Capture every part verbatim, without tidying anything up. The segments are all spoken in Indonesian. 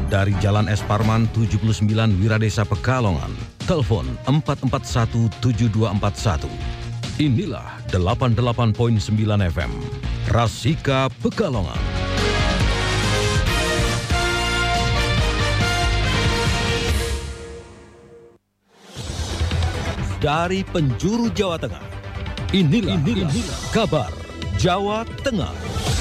dari Jalan Es Parman tujuh puluh sembilan Wiradesa Pekalongan. Telepon empat empat satu tujuh dua empat satu. Inilah delapan puluh delapan koma sembilan F M, Rasika Pekalongan. Dari penjuru Jawa Tengah, inilah, inilah, inilah kabar Jawa Tengah.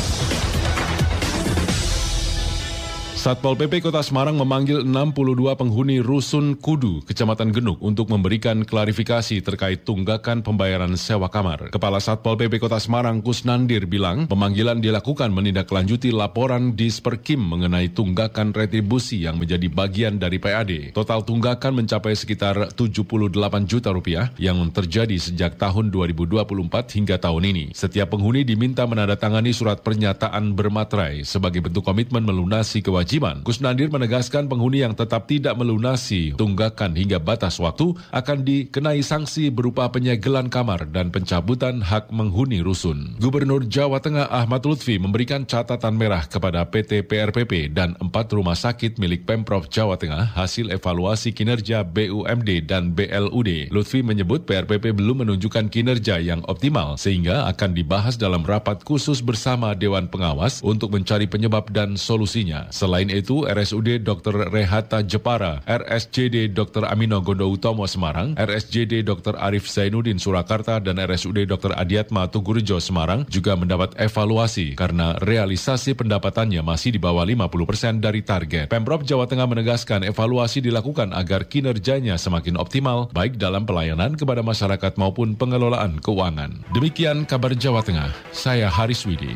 Satpol P P Kota Semarang memanggil enam puluh dua penghuni Rusun Kudu, Kecamatan Genuk untuk memberikan klarifikasi terkait tunggakan pembayaran sewa kamar. Kepala Satpol P P Kota Semarang Kusnandir bilang pemanggilan dilakukan menindaklanjuti laporan Disperkim mengenai tunggakan retribusi yang menjadi bagian dari P A D. Total tunggakan mencapai sekitar tujuh puluh delapan juta rupiah yang terjadi sejak tahun dua ribu dua puluh empat hingga tahun ini. Setiap penghuni diminta menandatangani surat pernyataan bermaterai sebagai bentuk komitmen melunasi kewajiban. Kusnandir menegaskan penghuni yang tetap tidak melunasi tunggakan hingga batas waktu akan dikenai sanksi berupa penyegelan kamar dan pencabutan hak menghuni rusun. Gubernur Jawa Tengah Ahmad Lutfi memberikan catatan merah kepada P T P R P P dan empat rumah sakit milik Pemprov Jawa Tengah hasil evaluasi kinerja B U M D dan B L U D. Lutfi menyebut P R P P belum menunjukkan kinerja yang optimal sehingga akan dibahas dalam rapat khusus bersama Dewan Pengawas untuk mencari penyebab dan solusinya. Selain Selain itu, R S U D Dokter Rehata Jepara, R S J D Dokter Amino Gondoutomo Semarang, R S J D Dokter Arif Zainuddin Surakarta, dan R S U D Dokter Adiatma Tugurejo Semarang juga mendapat evaluasi karena realisasi pendapatannya masih di bawah lima puluh persen dari target. Pemprov Jawa Tengah menegaskan evaluasi dilakukan agar kinerjanya semakin optimal, baik dalam pelayanan kepada masyarakat maupun pengelolaan keuangan. Demikian kabar Jawa Tengah, saya Haris Widi.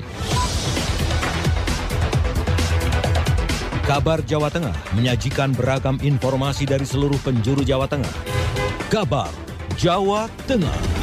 Kabar Jawa Tengah menyajikan beragam informasi dari seluruh penjuru Jawa Tengah. Kabar Jawa Tengah.